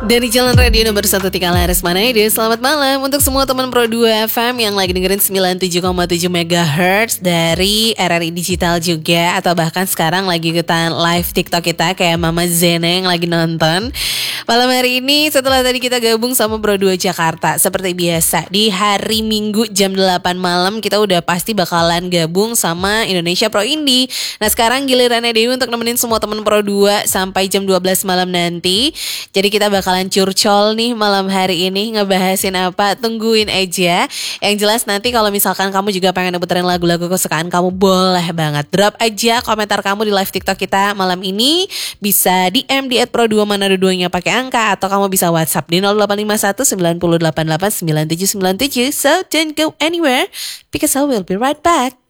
Dari Jalan Radio nomor 1 Tikalaris Manado. Selamat malam untuk semua teman Pro 2 FM yang lagi dengerin 97,7 MHz dari RRI Digital juga, atau bahkan sekarang lagi ikutan live TikTok kita kayak Mama Zena yang lagi nonton. Malam hari ini setelah tadi kita gabung sama Pro 2 Jakarta, seperti biasa di hari Minggu jam 8 malam kita udah pasti bakalan gabung sama Indonesia Pro Indie. Nah sekarang gilirannya Dewi untuk nemenin semua teman Pro 2 sampai jam 12 malam nanti. Jadi kita bakalan curcol nih malam hari ini, ngebahasin apa, tungguin aja. Yang jelas nanti kalau misalkan kamu juga pengen puterin lagu-lagu kesukaan kamu, boleh banget drop aja komentar kamu di live TikTok kita malam ini. Bisa DM di @pro2manado2-nya pakai angka, atau kamu bisa WhatsApp di 0851 9088 9797. So don't go anywhere because I will be right back.